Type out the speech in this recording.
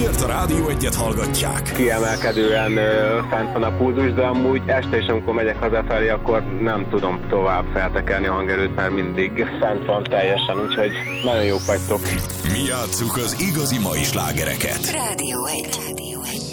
miért a Rádió Egyet hallgatják? Kiemelkedően fent van a pulzus, de amúgy este is, amikor megyek hazafelé, akkor nem tudom tovább feltekerni a hangerőt, mert mindig fent van teljesen, úgyhogy nagyon jók vagytok. Mi játsszuk az igazi mai slágereket. Rádió 1.